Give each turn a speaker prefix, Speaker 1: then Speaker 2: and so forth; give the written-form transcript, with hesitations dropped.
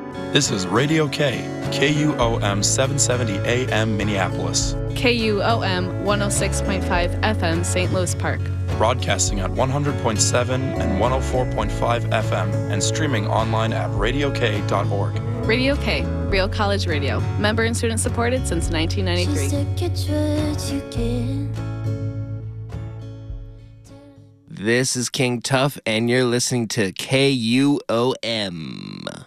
Speaker 1: This is Radio K, KUOM 770 AM Minneapolis.
Speaker 2: KUOM 106.5 FM St. Louis Park.
Speaker 1: Broadcasting at 100.7 and 104.5 FM and streaming online at radiok.org.
Speaker 2: Radio K, Real College Radio. Member and student supported since 1993.
Speaker 3: This is King Tuff, and you're listening to KUOM.